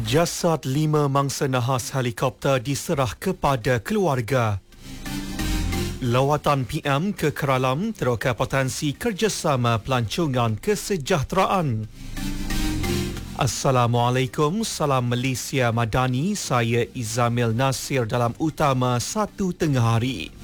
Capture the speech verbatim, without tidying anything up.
Jasad lima mangsa nahas helikopter diserah kepada keluarga. Lawatan P M ke Keralam teroka potensi kerjasama pelancongan kesejahteraan. Assalamualaikum, salam Malaysia Madani, saya Izamil Nasir dalam utama satu tengah hari.